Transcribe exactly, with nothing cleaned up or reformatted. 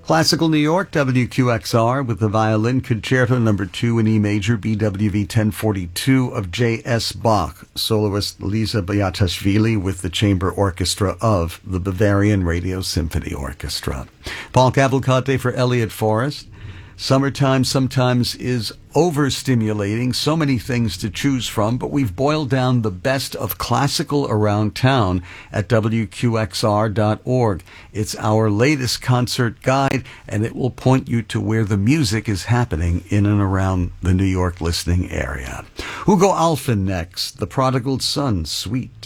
Classical New York, W Q X R, with the violin concerto number two in E major, B W V ten forty-two of J S Bach, soloist Liza Beatashvili with the chamber orchestra of the Bavarian Radio Symphony Orchestra. Paul Cavalcante for Elliott Forrest. Summertime sometimes is overstimulating, so many things to choose from, but we've boiled down the best of classical around town at W Q X R dot org. It's our latest concert guide, and it will point you to where the music is happening in and around the New York listening area. Hugo Alfin next, The Prodigal Son, Suite.